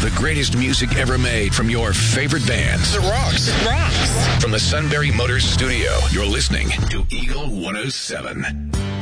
The greatest music ever made from your favorite bands. It rocks. It rocks. From the Sunbury Motors Studio, you're listening to Eagle 107.